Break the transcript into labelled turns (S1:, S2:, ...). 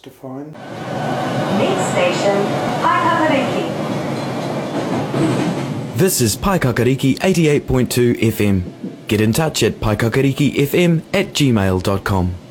S1: to find.
S2: Next station, Paikakariki.
S3: This is Paikakariki 88.2 FM. Get in touch at paikakarikifm@gmail.com.